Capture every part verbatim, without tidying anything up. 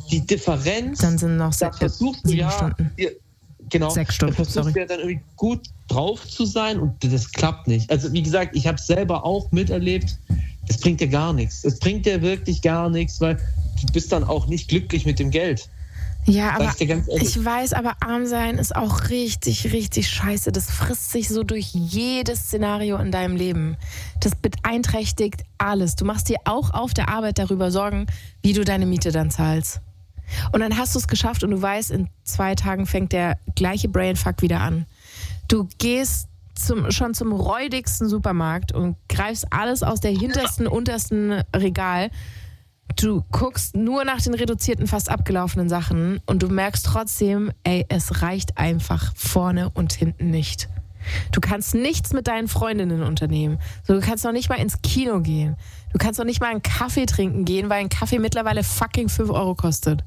die Differenz, dann sind noch da sechs, versuchst du ja, Stunden. genau, Sechs Stunden, da versuchst du ja dann irgendwie gut drauf zu sein und das klappt nicht. Also wie gesagt, ich habe es selber auch miterlebt, das bringt dir gar nichts. Das bringt dir wirklich gar nichts, weil du bist dann auch nicht glücklich mit dem Geld. Ja, aber ich weiß, aber arm sein ist auch richtig, richtig scheiße. Das frisst sich so durch jedes Szenario in deinem Leben. Das beeinträchtigt alles. Du machst dir auch auf der Arbeit darüber Sorgen, wie du deine Miete dann zahlst. Und dann hast du es geschafft und du weißt, in zwei Tagen fängt der gleiche Brainfuck wieder an. Du gehst zum, schon zum räudigsten Supermarkt und greifst alles aus der hintersten, untersten Regal. Du guckst nur nach den reduzierten, fast abgelaufenen Sachen und du merkst trotzdem, ey, es reicht einfach vorne und hinten nicht. Du kannst nichts mit deinen Freundinnen unternehmen. So, du kannst noch nicht mal ins Kino gehen. Du kannst noch nicht mal einen Kaffee trinken gehen, weil ein Kaffee mittlerweile fucking fünf Euro kostet.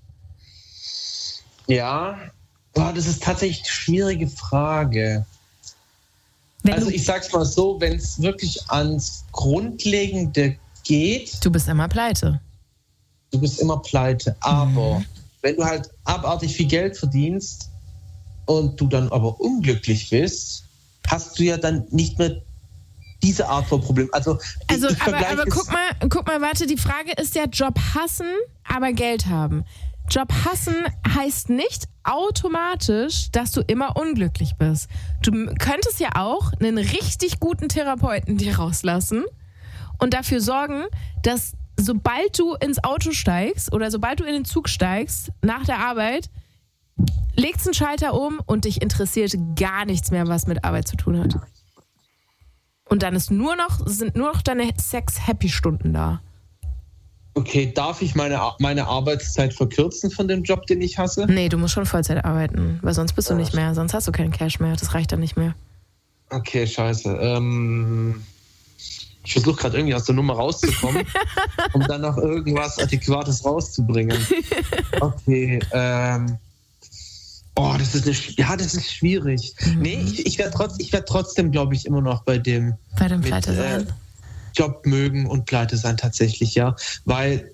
Ja, boah, das ist tatsächlich eine schwierige Frage. Wenn also du, ich sag's mal so, wenn es wirklich ans Grundlegende geht. Du bist immer pleite. Du bist immer pleite. Aber mhm. wenn du halt abartig viel Geld verdienst und du dann aber unglücklich bist, hast du ja dann nicht mehr diese Art von Problem. Also, also ich, ich aber, aber guck mal, guck mal, warte, die Frage ist ja Job hassen, aber Geld haben. Job hassen heißt nicht automatisch, dass du immer unglücklich bist. Du könntest ja auch einen richtig guten Therapeuten dir rauslassen und dafür sorgen, dass sobald du ins Auto steigst oder sobald du in den Zug steigst, nach der Arbeit, legst einen Schalter um und dich interessiert gar nichts mehr, was mit Arbeit zu tun hat. Und dann ist nur noch, sind nur noch deine Sex-Happy-Stunden da. Okay, darf ich meine, meine Arbeitszeit verkürzen von dem Job, den ich hasse? Nee, du musst schon Vollzeit arbeiten, weil sonst bist du nicht mehr, sonst hast du keinen Cash mehr, das reicht dann nicht mehr. Okay, scheiße. Ähm, ich versuche gerade irgendwie aus der Nummer rauszukommen, um dann noch irgendwas Adäquates rauszubringen. Okay, ähm, oh, das ist eine, ja, das ist schwierig. Mhm. Nee, ich, ich werde trotz, ich werd trotzdem, glaube ich, immer noch bei dem... Bei dem Pleite sein. Äh, Job mögen und pleite sein tatsächlich, ja. Weil,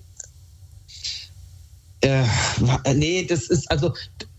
äh, nee, das ist, also,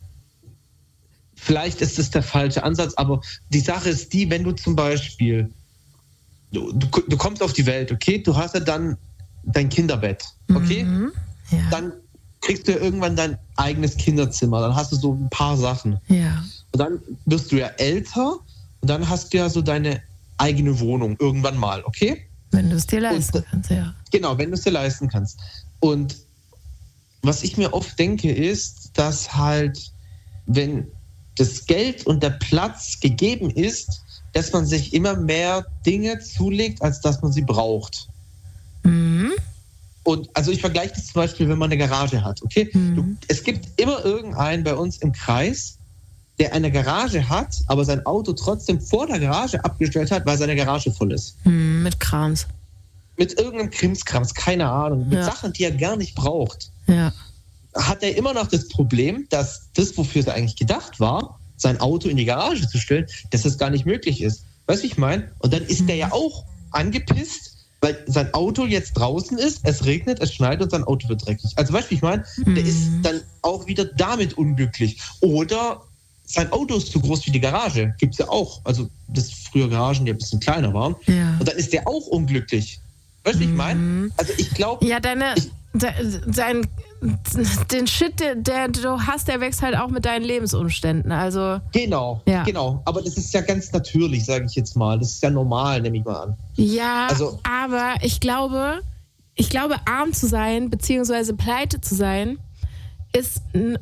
vielleicht ist das der falsche Ansatz, aber die Sache ist die, wenn du zum Beispiel, du, du, du kommst auf die Welt, okay, du hast ja dann dein Kinderbett, okay? Mhm, ja. Dann kriegst du ja irgendwann dein eigenes Kinderzimmer, dann hast du so ein paar Sachen. Ja. Und dann wirst du ja älter und dann hast du ja so deine eigene Wohnung irgendwann mal, okay? Wenn du es dir leisten und, kannst, ja. Genau, wenn du es dir leisten kannst. Und was ich mir oft denke, ist, dass halt, wenn das Geld und der Platz gegeben ist, dass man sich immer mehr Dinge zulegt, als dass man sie braucht. Mhm. Und also ich vergleiche das zum Beispiel, wenn man eine Garage hat, okay? Mhm. Du, es gibt immer irgendeinen bei uns im Kreis, der eine Garage hat, aber sein Auto trotzdem vor der Garage abgestellt hat, weil seine Garage voll ist. Hm, mit Krams. Mit irgendeinem Krimskrams, keine Ahnung. Mit ja. Sachen, die er gar nicht braucht. Ja. Hat er immer noch das Problem, dass das, wofür es eigentlich gedacht war, sein Auto in die Garage zu stellen, dass das gar nicht möglich ist. Weißt du, wie ich meine? Und dann ist mhm. der ja auch angepisst, weil sein Auto jetzt draußen ist, es regnet, es schneit und sein Auto wird dreckig. Also weißt du, wie ich meine? Mhm. Der ist dann auch wieder damit unglücklich. Oder sein Auto ist zu groß wie die Garage. Gibt's ja auch. Also das früher Garagen, die ein bisschen kleiner waren. Ja. Und dann ist der auch unglücklich. Weißt du, wie ich meine? Also ich glaube... Ja, deine... Ich, dein, den Shit, der, der du hast, der wächst halt auch mit deinen Lebensumständen. Also... Genau, ja. genau. Aber das ist ja ganz natürlich, sage ich jetzt mal. Das ist ja normal, nehme ich mal an. Ja, also, aber ich glaube, ich glaube, arm zu sein, beziehungsweise pleite zu sein, ist...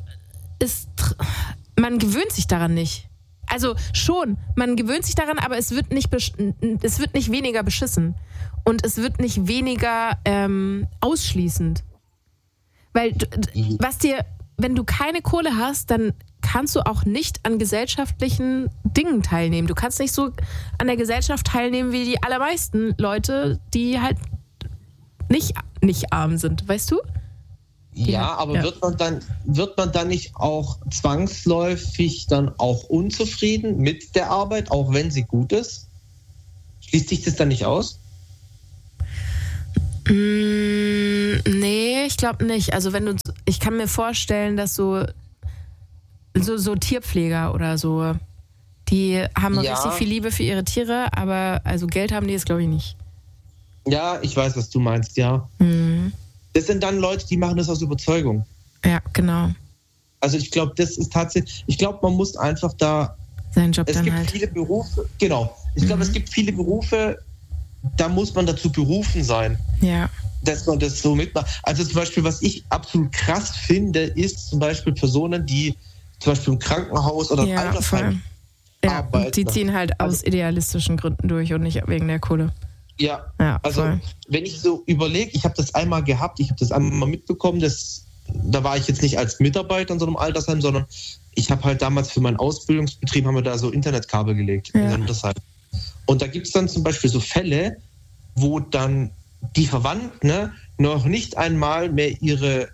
ist man gewöhnt sich daran nicht. Also schon, man gewöhnt sich daran, aber es wird nicht, besch- es wird nicht weniger beschissen. Und es wird nicht weniger ähm, ausschließend. Weil, du, was dir, wenn du keine Kohle hast, dann kannst du auch nicht an gesellschaftlichen Dingen teilnehmen. Du kannst nicht so an der Gesellschaft teilnehmen wie die allermeisten Leute, die halt nicht, nicht arm sind, weißt du? Ja, ja, aber ja. wird man dann wird man dann nicht auch zwangsläufig dann auch unzufrieden mit der Arbeit, auch wenn sie gut ist? Schließt sich das dann nicht aus? Mm, nee, ich glaube nicht. Also wenn du, ich kann mir vorstellen, dass so, so, so Tierpfleger oder so, die haben ja. richtig viel Liebe für ihre Tiere, aber also Geld haben die jetzt, glaube ich, nicht. Ja, ich weiß, was du meinst, ja. Mhm. Das sind dann Leute, die machen das aus Überzeugung. Ja, genau. Also ich glaube, das ist tatsächlich, ich glaube, man muss einfach da... Seinen Job es dann gibt halt. viele Berufe, genau. Ich mhm. glaube, es gibt viele Berufe, da muss man dazu berufen sein. Ja. Dass man das so mitmacht. Also zum Beispiel, was ich absolut krass finde, ist zum Beispiel Personen, die zum Beispiel im Krankenhaus oder im ja, Altersheim ja, arbeiten. Die ziehen halt aus also, idealistischen Gründen durch und nicht wegen der Kohle. Ja, ja also voll. Wenn ich so überlege, ich habe das einmal gehabt, ich habe das einmal mitbekommen, das, da war ich jetzt nicht als Mitarbeiter in so einem Altersheim, sondern ich habe halt damals für meinen Ausbildungsbetrieb, haben wir da so Internetkabel gelegt. Ja. In so einem Altersheim. Und da gibt es dann zum Beispiel so Fälle, wo dann die Verwandten ne, noch nicht einmal mehr ihre,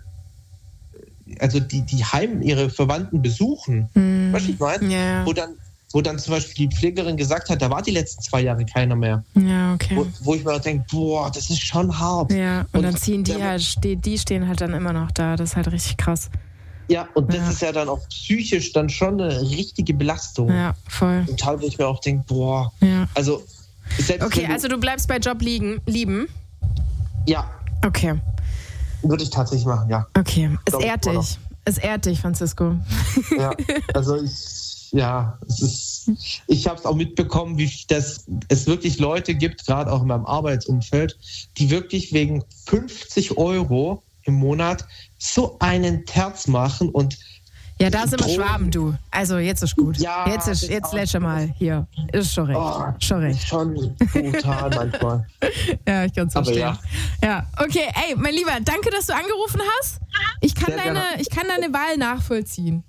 also die, die Heim, ihre Verwandten besuchen. Mm. Weißt du, ich meine? Yeah. Wo dann wo dann zum Beispiel die Pflegerin gesagt hat, da war die letzten zwei Jahre keiner mehr. Ja, okay. Wo, wo ich mir denke, boah, das ist schon hart. Ja, und, und dann ziehen die halt, die stehen halt dann immer noch da. Das ist halt richtig krass. Ja, und das ja. ist ja dann auch psychisch dann schon eine richtige Belastung. Ja, voll. Und teilweise, wo ich mir auch denke, boah, ja. also selbst okay, du, also du bleibst bei Job liegen, lieben? Ja. Okay. Würde ich tatsächlich machen, ja. Okay, es ehrt dich. Es ehrt dich, Francisco. Ja, also ich Ja, es ist, ich habe es auch mitbekommen, wie das, es wirklich Leute gibt, gerade auch in meinem Arbeitsumfeld, die wirklich wegen fünfzig Euro im Monat so einen Terz machen und ja, da sind wir Schwaben, du. Also jetzt ist gut. Ja, jetzt ist, jetzt lässt mal hier. Ist schon recht. Oh, schon recht. Schon brutal manchmal. Ja, ich kann es verstehen. Ja. ja, okay, ey, mein Lieber, danke, dass du angerufen hast. Ich kann, deine, ich kann deine Wahl nachvollziehen.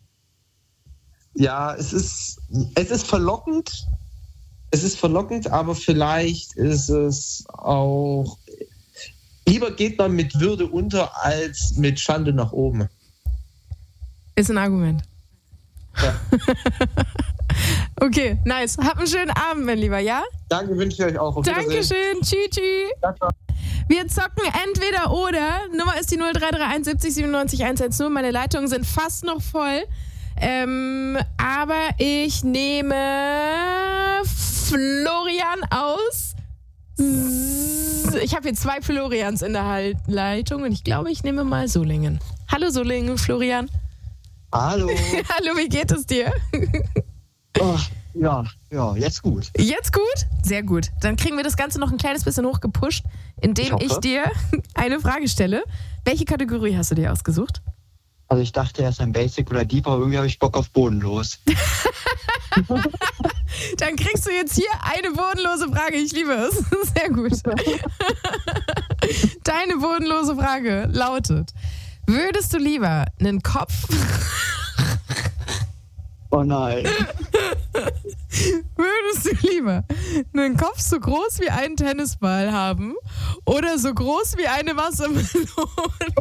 Ja, es ist, es ist verlockend. Es ist verlockend, aber vielleicht ist es auch... Lieber geht man mit Würde unter, als mit Schande nach oben. Ist ein Argument. Ja. Okay, nice. Hab einen schönen Abend, mein Lieber, ja? Danke, wünsche ich euch auch. Auf Dankeschön. Tschüss, tschüss. Wir zocken entweder oder. Nummer ist die null drei drei eins siebzig siebenundneunzig hundertzehn. Meine Leitungen sind fast noch voll. Ähm, aber ich nehme Florian aus. Ich habe hier zwei Florians in der Leitung und ich glaube, ich nehme mal Solingen. Hallo Solingen, Florian. Hallo. Hallo, wie geht es dir? Oh, ja, ja, jetzt gut. Jetzt gut? Sehr gut. Dann kriegen wir das Ganze noch ein kleines bisschen hochgepusht, indem ich, ich dir eine Frage stelle. Welche Kategorie hast du dir ausgesucht? Also ich dachte erst ein Basic oder Deep, aber irgendwie habe ich Bock auf bodenlos. Dann kriegst du jetzt hier eine bodenlose Frage. Ich liebe es. Sehr gut. Deine bodenlose Frage lautet: Würdest du lieber einen Kopf... Oh nein. Würdest du lieber einen Kopf so groß wie einen Tennisball haben oder so groß wie eine Wassermelone?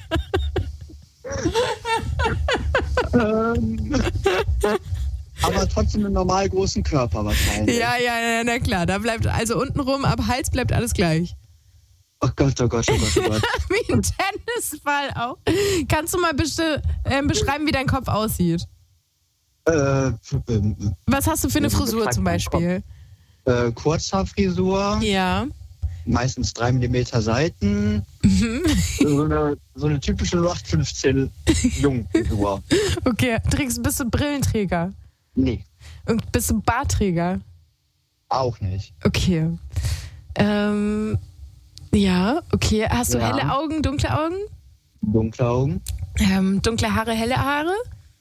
ähm, aber trotzdem einen normal großen Körper wahrscheinlich. Ja, ja, ja, na klar. Da bleibt also untenrum, ab Hals bleibt alles gleich. Oh Gott, oh Gott, oh Gott, oh Gott. Wie ein Tennisball auch. Kannst du mal bitte äh, beschreiben, wie dein Kopf aussieht? Äh, ähm, Was hast du für eine Frisur zum Beispiel? Äh, Kurzhaarfrisur. Ja. Meistens drei Millimeter Seiten. Mhm. So eine, so eine typische null acht fünfzehn Jungfrisur. Okay, trägst, bist du Brillenträger? Nee. Und bist du Bartträger? Auch nicht. Okay. Ähm, ja, okay. Hast du ja. helle Augen, dunkle Augen? Dunkle Augen. Ähm, dunkle Haare, helle Haare?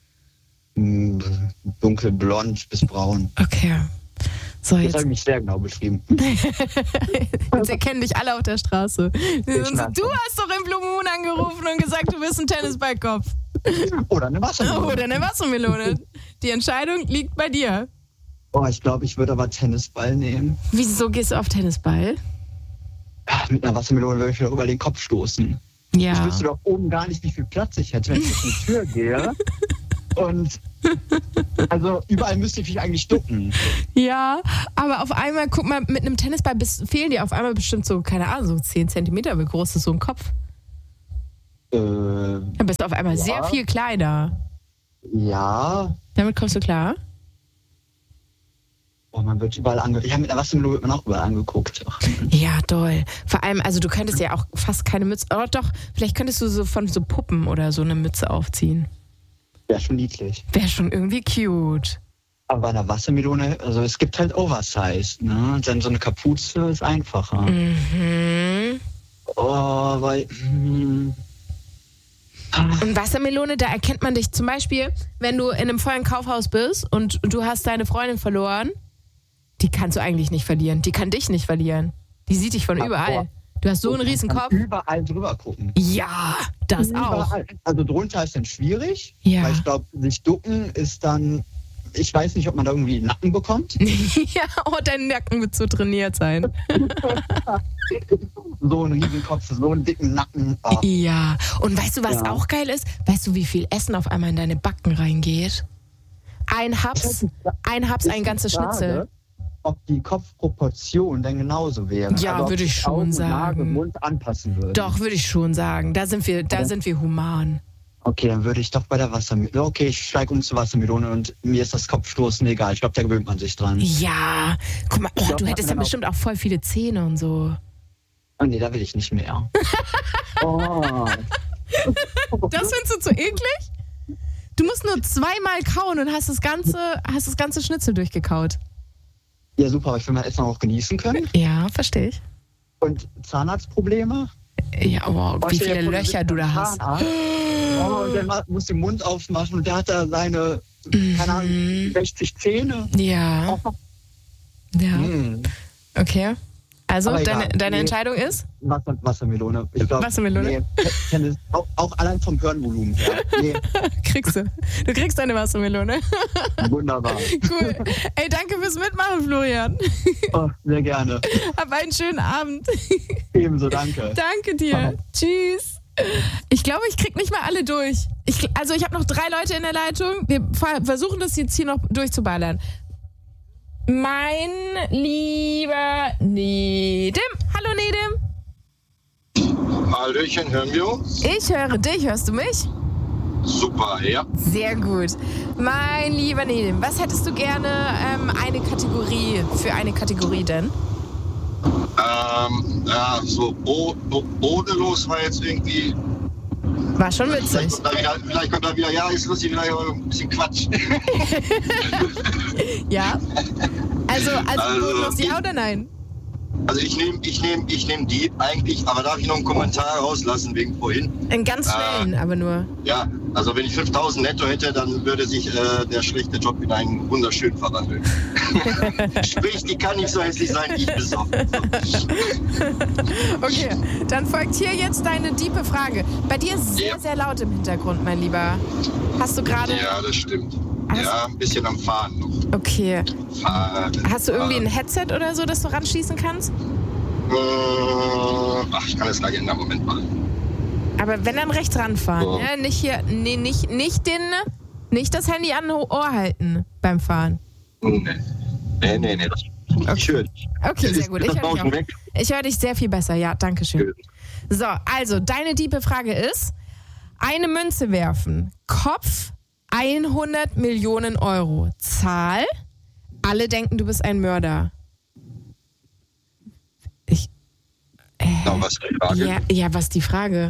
Dunkelblond bis braun. Okay. So, jetzt habe ich mich sehr genau beschrieben. Jetzt erkennen dich alle auf der Straße. Du hast doch im Blue Moon angerufen und gesagt, du bist ein Tennisballkopf. Oder eine Wassermelone. Oder eine Wassermelone. Die Entscheidung liegt bei dir. Oh, ich glaube, ich würde aber Tennisball nehmen. Wieso gehst du auf Tennisball? Ja, mit einer Wassermelone würde ich mir über den Kopf stoßen. Ja. Ich wüsste doch oben gar nicht, wie viel Platz ich hätte, wenn ich durch eine Tür gehe. Und Also überall müsste ich mich eigentlich ducken. Ja, aber auf einmal, guck mal, mit einem Tennisball bis, fehlen dir auf einmal bestimmt so, keine Ahnung, so zehn Zentimeter. Wie groß ist so ein Kopf? Äh, Dann bist du auf einmal ja. sehr viel kleiner. Ja. Damit kommst du klar? Oh, man wird überall angeguckt. Ich habe mit einer Wassermelone wird man auch überall angeguckt. Ach. Ja, doll. Vor allem, also du könntest ja auch fast keine Mütze, oh doch, vielleicht könntest du so von so Puppen oder so eine Mütze aufziehen. Wäre schon niedlich. Wäre schon irgendwie cute. Aber bei einer Wassermelone, also es gibt halt Oversize, ne? Und dann so eine Kapuze ist einfacher. Mhm. Oh, weil... Hm. Und Wassermelone, da erkennt man dich zum Beispiel, wenn du in einem vollen Kaufhaus bist und du hast deine Freundin verloren, die kannst du eigentlich nicht verlieren. Die kann dich nicht verlieren. Die sieht dich von überall. Du hast so einen riesen Kopf. Überall drüber gucken. Ja, das überall. auch. Also drunter ist dann schwierig, Ja. weil ich glaube, sich ducken ist dann, ich weiß nicht, ob man da irgendwie einen Nacken bekommt. Ja, oh, dein Nacken wird so trainiert sein. So einen riesen Kopf, so einen dicken Nacken. Oh. Ja, und weißt du, was Ja. auch geil ist? Weißt du, wie viel Essen auf einmal in deine Backen reingeht? Ein Haps, ein Haps, ein ganzes Schnitzel. Ob die Kopfproportion dann genauso wäre. Ja, also, ob würde ich sich schon Augen, sagen. Nase, Mund anpassen würde. Doch, würde ich schon sagen. Da sind wir, da Ja. sind wir human. Okay, dann würde ich doch bei der Wassermelone. Okay, ich steige um zur Wassermelone und mir ist das Kopfstoßen egal. Ich glaube, da gewöhnt man sich dran. Ja, guck mal, oh, glaub, du man hättest kann dann auch- bestimmt auch voll viele Zähne und so. Oh nee, da will ich nicht mehr. Oh. Das findest du zu eklig? Du musst nur zweimal kauen und hast das ganze, hast das ganze Schnitzel durchgekaut. Ja, super, aber ich will mein Essen auch genießen können. Ja, verstehe ich. Und Zahnarztprobleme? Ja, oh, Oh, wie stell dir viele vor, du Löcher sitzt du da beim hast. Zahnarzt. Oh, und der ma- muss den Mund aufmachen und der hat da seine, keine Ahnung, sechzig Zähne. Ja, Oh. ja, Hm. okay. Also, Aber egal. deine, deine Nee. Entscheidung ist? Wasser, Wassermelone. Ich glaub, Wassermelone? Nee, Tennis, auch, auch allein vom Hörenvolumen her. Nee, Kriegst du. Du kriegst deine Wassermelone. wunderbar. Cool. Ey, danke fürs Mitmachen, Florian. Oh, sehr gerne. Hab einen schönen Abend. Ebenso, danke. Danke dir. Tschüss. Ich glaube, ich krieg nicht mal alle durch. Ich, also ich habe noch drei Leute in der Leitung. Wir ver- versuchen das jetzt hier noch durchzuballern. Mein lieber Nedim. Hallo Nedim. Hallöchen, hören wir uns? Ich höre dich. Hörst du mich? Super, ja. Sehr gut. Mein lieber Nedim, was hättest du gerne ähm, eine Kategorie für eine Kategorie denn? Ähm, ja, so oh, oh, bodenlos war jetzt irgendwie. War schon Vielleicht witzig. kommt, da wieder, vielleicht kommt da wieder, ja, ist lustig, wieder ein bisschen Quatsch. Ja. Also, also, Also, bodenlos, ja oder nein? Also ich nehme ich nehm, ich nehm die eigentlich, aber darf ich noch einen Kommentar rauslassen wegen vorhin? Einen ganz schnellen, aber nur. Ja, also wenn ich fünftausend netto hätte, dann würde sich äh, der schlechte Job in einen wunderschönen verwandeln. Sprich, die kann nicht so hässlich sein, wie ich besoffen. Okay, dann folgt hier jetzt deine diepe Frage. Bei dir ist sehr, Ja. sehr laut im Hintergrund, mein Lieber. Hast du gerade... Ja, das stimmt. Alles- Ja, ein bisschen am Fahren noch. Okay. Fahren, Hast du irgendwie ein fahren. Headset oder so, das du ranschließen kannst? Äh, ach, ich kann das gleich ändern. Moment mal. Aber wenn, dann rechts ranfahren. So. Ja, nicht hier, nee, nicht, nicht den... Nicht das Handy an Ohr halten beim Fahren. Nee, nee, nee. nee das, ich höre dich. Okay, sehr Ist gut. das Ich höre dich, Bauschen auch. weg? Ich höre dich sehr viel besser. Ja, danke schön. So, also, deine diepe Frage ist, eine Münze werfen. Kopf hundert Millionen Euro. Zahl, alle denken, du bist ein Mörder. Ich, äh, Na, was ist die Frage? ja, ja, was ist die Frage?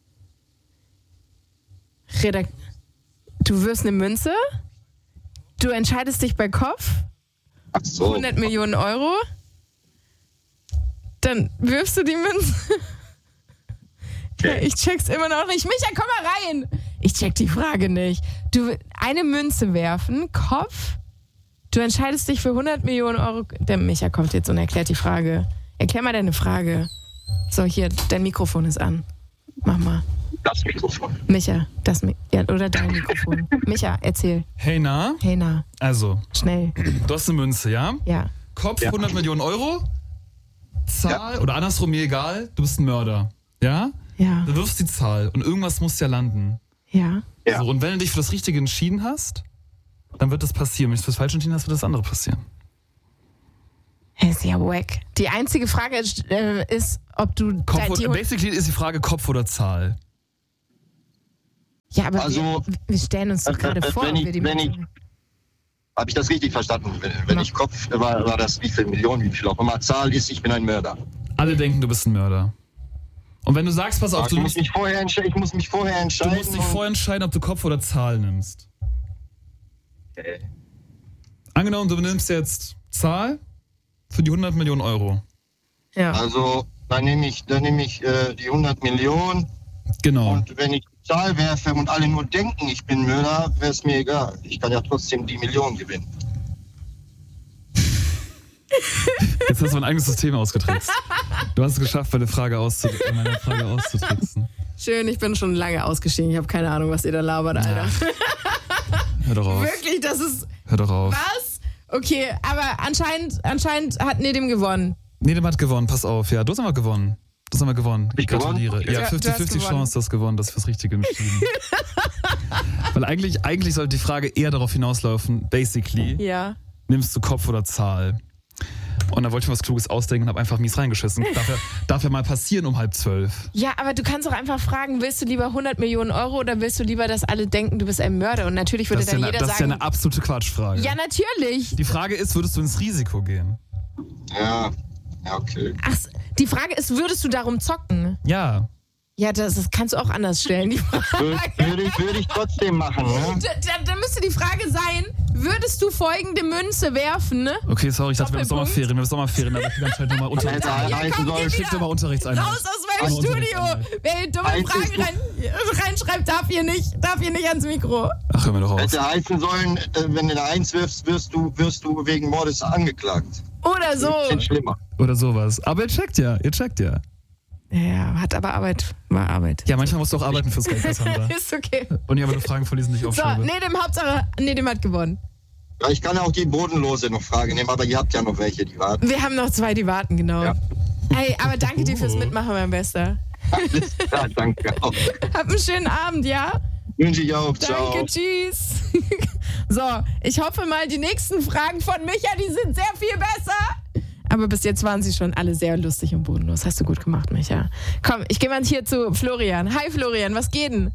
Redak du wirst eine Münze? Du entscheidest dich bei Kopf? Ach so. hundert Millionen Euro? Dann wirfst du die Münze. Ja, ich check's immer noch nicht. Micha, komm mal rein. Ich check die Frage nicht. Du eine Münze werfen, Kopf. Du entscheidest dich für hundert Millionen Euro. Der Micha kommt jetzt und erklärt die Frage. Erklär mal deine Frage. So, hier, dein Mikrofon ist an. Mach mal. Das Mikrofon. Micha, das Mi ja, oder dein Mikrofon. Micha, erzähl. Hey, na? Hey, na, Also, schnell. du hast eine Münze, ja? Ja. Kopf Ja. hundert Millionen Euro. Zahl, oder andersrum, mir egal, du bist ein Mörder. Ja? Ja. Du wirfst die Zahl und irgendwas muss ja landen. Ja. Ja. So, und wenn du dich für das Richtige entschieden hast, dann wird das passieren. Wenn ich das falsch entschieden habe, wird das andere passieren. Ist ja wack. Die einzige Frage ist, äh, ist ob du... Kopf oder, basically ist die Frage Kopf oder Zahl. Ja, aber also, wir, wir stellen uns doch gerade vor, wenn ich, wir die wenn ich, habe ich das richtig verstanden? Wenn, wenn ich Kopf, war, war das wie viel Millionen, wie viel auch immer. Zahl ist, ich bin ein Mörder. Alle denken, du bist ein Mörder. Und wenn du sagst, pass auf, ich, du muss mich vorher ich muss mich vorher entscheiden. Du musst dich vorher entscheiden, ob du Kopf oder Zahl nimmst. Okay. Angenommen, du nimmst jetzt Zahl für die hundert Millionen Euro. Ja. Also, dann nehme ich, dann nehme ich äh, die hundert Millionen. Genau. Und wenn ich die Zahl werfe und alle nur denken, ich bin Mörder, wäre es mir egal. Ich kann ja trotzdem die Million gewinnen. Jetzt hast du mein eigenes System ausgetrickst. Du hast es geschafft, meine Frage, auszut- meine Frage auszutricksen. Schön, ich bin schon lange ausgestiegen. Ich habe keine Ahnung, was ihr da labert, Alter. Ja. Hör doch auf. Wirklich, das ist... Hör doch auf. Was? Okay, aber anscheinend, anscheinend hat Nedim gewonnen. Nedim hat gewonnen, pass auf. Ja, du hast aber gewonnen. Du hast aber gewonnen. Ich gratuliere. Okay. Ja, fünfzig fünfzig Chance, du hast gewonnen. Das ist fürs Richtige entschieden. Weil eigentlich, eigentlich sollte die Frage eher darauf hinauslaufen, basically, Ja. nimmst du Kopf oder Zahl? Und da wollte ich mir was Kluges ausdenken und habe einfach mies reingeschissen. Darf ja, darf ja mal passieren um halb zwölf. Ja, aber du kannst doch einfach fragen, willst du lieber hundert Millionen Euro oder willst du lieber, dass alle denken, du bist ein Mörder? Und natürlich würde Das ist dann ja jeder eine, das sagen... ist ja eine absolute Quatschfrage. Ja, natürlich. Die Frage ist, würdest du ins Risiko gehen? Ja, ja, okay. Ach, die Frage ist, würdest du darum zocken? Ja. Ja, das, das kannst du auch anders stellen, die Frage. Würde ich, würde ich trotzdem machen, ne? Da, da, da müsste die Frage sein, würdest du folgende Münze werfen, ne? Okay, sorry, ich dachte, wir haben Doppelpunkt. Sommerferien. Wir haben Sommerferien, aber ich kann anscheinend nochmal Unterricht. Ja, Ja, heißen komm, soll, geh Schick dir wieder mal Unterrichtseinheit. raus aus meinem Einmal Studio. Unterrichtseinheit. Wer hier dumme Einzig- Fragen rein, reinschreibt, darf hier nicht, darf hier nicht ans Mikro. Ach, hör mir doch auf. Hätte heißen sollen, äh, wenn du eine Eins wirfst, wirst du, wirst du wegen Mordes angeklagt. Oder so. Bisschen schlimmer. Oder sowas. Aber ihr checkt ja, ihr checkt ja. Ja, hat aber Arbeit, war Arbeit. Ja, manchmal musst du auch arbeiten fürs Geld, Cassandra. Ist okay. Und ich habe nur Fragen vorlesen, die ich So, aufschreibe. Nedim, Hauptsache, Nedim hat gewonnen. Ja, ich kann auch die bodenlose noch Fragen nehmen, aber ihr habt ja noch welche, die warten. Wir haben noch zwei, die warten, genau. Ja. Hey, aber danke dir fürs Mitmachen, mein Bester. Alles klar, danke auch. Hab einen schönen Abend, ja? Wünsche ich auch. Ciao. Danke, tschüss. So, ich hoffe mal, die nächsten Fragen von Micha, die sind sehr viel besser. Aber bis jetzt waren sie schon alle sehr lustig und bodenlos. Hast du gut gemacht, Micha. Komm, ich gehe mal hier zu Florian. Hi, Florian, was geht denn?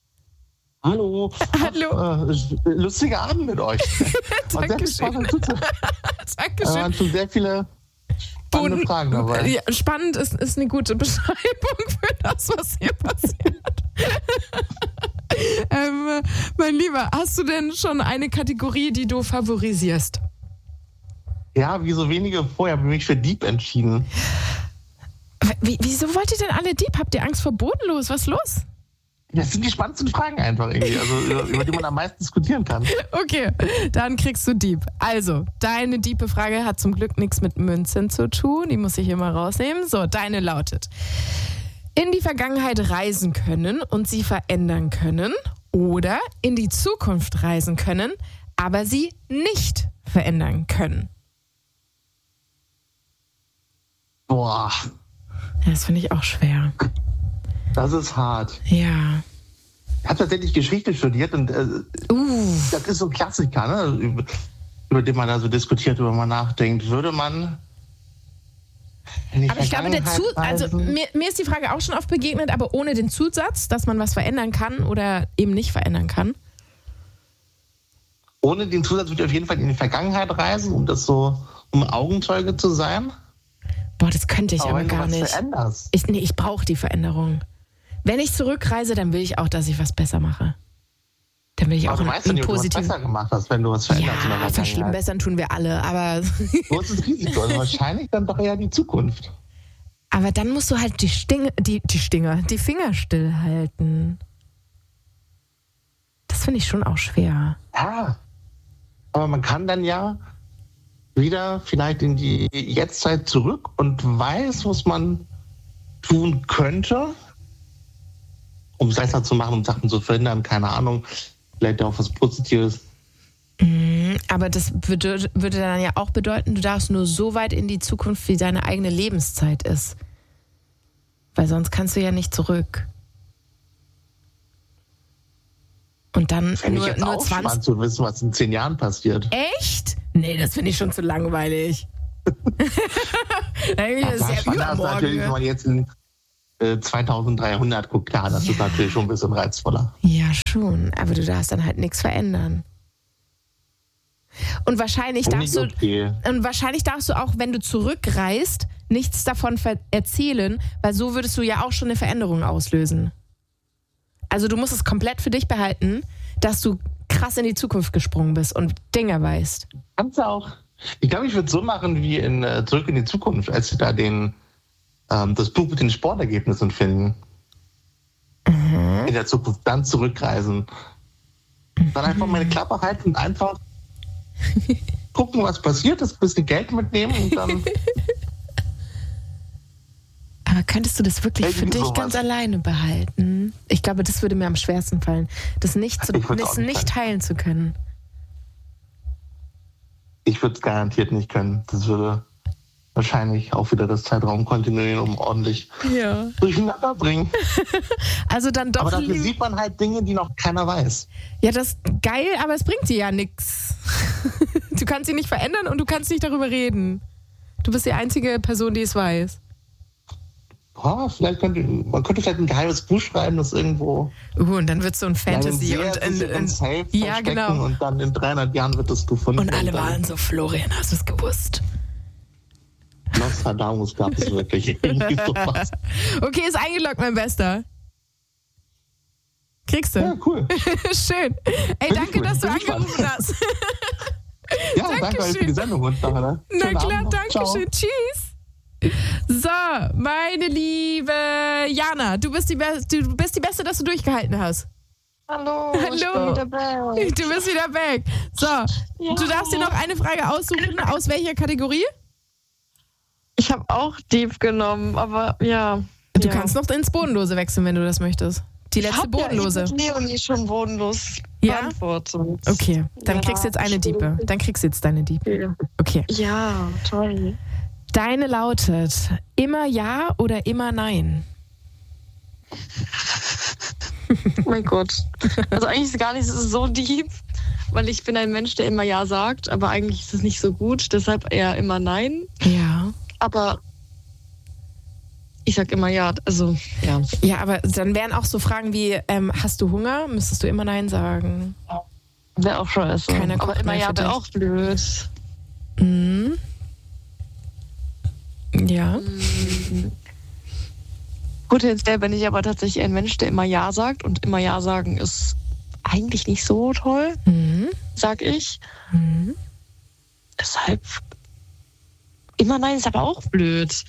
Hallo. Hallo. Äh, lustiger Abend mit euch. Dankeschön. Da Dankeschön. waren schon sehr viele spannende Boden- Fragen dabei. Ja, spannend ist, ist eine gute Beschreibung für das, was hier passiert. ähm, mein Lieber, hast du denn schon eine Kategorie, die du favorisierst? Ja, wie so wenige vorher habe ich mich für Dieb entschieden. Wie, wieso wollt ihr denn alle Dieb? Habt ihr Angst vor bodenlos? Was ist los? Das sind die spannendsten Fragen einfach irgendwie, also über, über die man am meisten diskutieren kann. Okay, dann kriegst du Dieb. Also, deine Diebe-Frage hat zum Glück nichts mit Münzen zu tun. Die muss ich hier mal rausnehmen. So, deine lautet: In die Vergangenheit reisen können und sie verändern können oder in die Zukunft reisen können, aber sie nicht verändern können. Boah, Ja, das finde ich auch schwer. das ist hart. Ja. Ich habe tatsächlich Geschichte studiert und äh, Uh. das ist so ein Klassiker, ne? über, über den man da so diskutiert, über man nachdenkt. Würde man in die Aber ich glaube, der Vergangenheit Zu also reisen? mir, mir ist die Frage auch schon oft begegnet, aber ohne den Zusatz, dass man was verändern kann oder eben nicht verändern kann. Ohne den Zusatz würde ich auf jeden Fall in die Vergangenheit reisen, um das so, um Augenzeuge zu sein. Boah, das könnte ich aber, aber wenn gar du was nicht. veränderst. Ich, nee, ich brauche die Veränderung. Wenn ich zurückreise, dann will ich auch, dass ich was besser mache. Dann will ich Aber auch du einen, weißt ja einen nicht, ob du was positiven... besser gemacht hast, wenn du was veränderst. in der Ja, Vergangenheit. verschlimmbessern tun wir alle, aber... Wo ist das Risiko? Also wahrscheinlich dann doch eher die Zukunft. aber dann musst du halt die Stinge, die, die Stinger, die Finger stillhalten. Das finde ich schon auch schwer. Ja. Aber man kann dann ja wieder vielleicht in die Jetztzeit zurück und weiß, was man tun könnte, um es besser zu machen, um Sachen zu verhindern. Keine Ahnung, vielleicht auch was Positives. Mhm, aber das würde, würde dann ja auch bedeuten, du darfst nur so weit in die Zukunft, wie deine eigene Lebenszeit ist. Weil sonst kannst du ja nicht zurück. Und dann Fände nur, ich jetzt nur auch zwanzig. spannend zu wissen, was in zehn Jahren passiert. Echt? Nee, das finde ich schon zu langweilig. Nein, das ist ja spannend ist natürlich, wenn man jetzt in äh, zweitausenddreihundert guckt, klar, das ja. ist natürlich schon ein bisschen reizvoller. Ja, schon. Aber du darfst dann halt nichts verändern. Und wahrscheinlich Und darfst du okay. und wahrscheinlich darfst du auch, wenn du zurückreist, nichts davon ver- erzählen, weil so würdest du ja auch schon eine Veränderung auslösen. Also du musst es komplett für dich behalten, dass du krass in die Zukunft gesprungen bist und Dinge weißt. Kannst du auch. Ich glaube, ich würde so machen wie in äh, Zurück in die Zukunft, als sie da den, ähm, das Buch mit den Sportergebnissen finden. Mhm. In der Zukunft dann zurückreisen. Dann einfach meine Klappe halten und einfach gucken, was passiert ist, ein bisschen Geld mitnehmen und dann... Aber könntest du das wirklich für dich sowas. ganz alleine behalten? Ich glaube, das würde mir am schwersten fallen, das nicht, zu, das nicht teilen zu können. Ich würde es garantiert nicht können. Das würde wahrscheinlich auch wieder das Zeitraumkontinuum ordentlich ja. durcheinander bringen. Also dann doch. Aber dafür lieb- sieht man halt Dinge, die noch keiner weiß. Ja, das ist geil, aber es bringt dir ja nichts. Du kannst sie nicht verändern und du kannst nicht darüber reden. Du bist die einzige Person, die es weiß. Oh, vielleicht könnte, man könnte vielleicht ein geheimes Buch schreiben, das irgendwo... Uh, und dann wird es so ein Fantasy. und und, und, und Safe ja, genau. Und dann in dreihundert Jahren wird das gefunden. Und alle und waren so, Florian, hast du es gewusst? Nostradamus gab es wirklich. Irgendwie sowas. Okay, ist eingeloggt, mein Bester. Kriegst du? Ja, cool. Schön. Ey, Bin danke, cool. dass du Bin angerufen hast. Ja, danke euch für die Sendung. Und nachher, Na schönen klar, Abend noch. danke Ciao. schön. Tschüss. So, meine liebe Jana, du bist die, Be- du bist die Beste, dass du durchgehalten hast. Hallo, Hallo. ich bin wieder back. Du bist wieder weg. So, Ja. du darfst dir noch eine Frage aussuchen. Aus welcher Kategorie? Ich habe auch Deep genommen, aber ja. Du ja. kannst noch ins Bodenlose wechseln, wenn du das möchtest. Die Ich letzte hab Bodenlose. Ja, ich Leonie schon bodenlos Ja? beantwortet. Okay, dann Ja, kriegst du jetzt eine Diepe. Dann kriegst du jetzt deine Diepe. Okay. Ja, toll. Deine lautet immer ja oder immer nein? Oh mein Gott. Also eigentlich ist es gar nicht so deep, weil ich bin ein Mensch, der immer ja sagt, aber eigentlich ist es nicht so gut, deshalb eher immer nein. Ja. Aber ich sag immer ja, also ja. Ja, aber dann wären auch so Fragen wie, ähm, hast du Hunger? Müsstest du immer nein sagen. Wäre auch scheiße. Keiner aber guckt immer mehr ja für wäre dich. auch blöd. Mhm. Ja. Potenziell bin ich aber tatsächlich ein Mensch, der immer ja sagt und immer ja sagen ist eigentlich nicht so toll, Mhm. sag ich. Mhm. Deshalb immer nein ist aber auch blöd.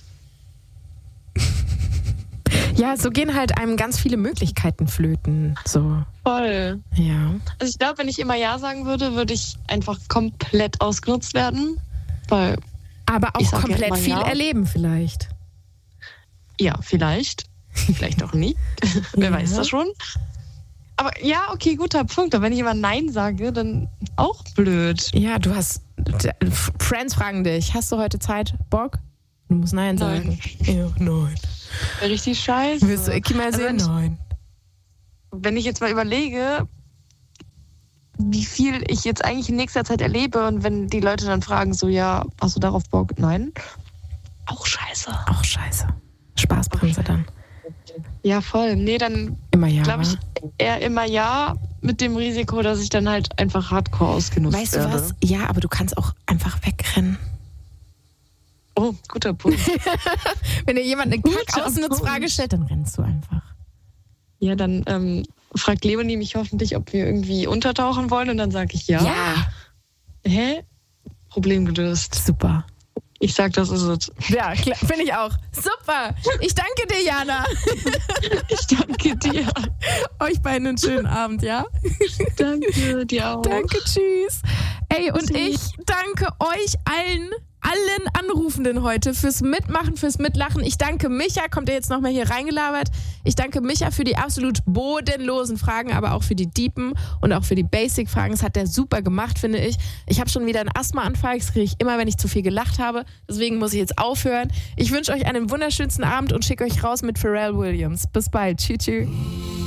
Ja, so gehen halt einem ganz viele Möglichkeiten flöten. So. Voll. Ja. Also ich glaube, wenn ich immer ja sagen würde, würde ich einfach komplett ausgenutzt werden. Weil, Aber Ich auch sag ja komplett immer viel ja. erleben vielleicht. ja, vielleicht. Vielleicht auch nie. Wer Ja. weiß das schon. Aber ja, okay, guter Punkt. Aber wenn ich immer Nein sage, dann auch blöd. Ja, du hast. Friends fragen dich, hast du heute Zeit, Bock? Du musst Nein sagen. Nein. Ja, nein. Wäre richtig scheiße. Willst du Ecki mal Also sehen? wenn ich- Nein. Wenn ich jetzt mal überlege, wie viel ich jetzt eigentlich in nächster Zeit erlebe und wenn die Leute dann fragen, so, ja, hast du darauf Bock? Nein. Auch scheiße. Auch scheiße. Spaßbremse dann. Ja, voll. Nee, dann Immer ja. glaube ich eher immer ja, mit dem Risiko, dass ich dann halt einfach hardcore ausgenutzt Weißt du werde. was? Ja, aber du kannst auch einfach wegrennen. Oh, guter Punkt. Wenn dir jemand eine Guter Kack-Ausnutzfrage Punkt. stellt, dann rennst du einfach. Ja, dann ähm, fragt Leonie mich hoffentlich, ob wir irgendwie untertauchen wollen und dann sage ich ja. Ja. Hä? Problem gelöst. Super. Ich sag, das ist es. Ja, klar, finde ich auch. Super. Ich danke dir, Jana. Ich danke dir. Euch beiden einen schönen Abend, ja? Danke dir auch. Danke, tschüss. Ey, und Tschüss. ich danke euch allen, allen Anrufenden heute fürs Mitmachen, fürs Mitlachen. Ich danke Micha, kommt er jetzt nochmal hier reingelabert. Ich danke Micha für die absolut bodenlosen Fragen, aber auch für die Deepen und auch für die Basic-Fragen. Das hat der super gemacht, finde ich. Ich habe schon wieder einen Asthmaanfall, das kriege ich immer, wenn ich zu viel gelacht habe. Deswegen muss ich jetzt aufhören. Ich wünsche euch einen wunderschönsten Abend und schicke euch raus mit Pharrell Williams. Bis bald. Tschüss, tschüss.